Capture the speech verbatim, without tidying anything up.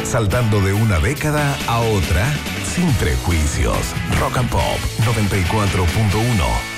saltando de una década a otra sin prejuicios. Rock and Pop noventa y cuatro punto uno.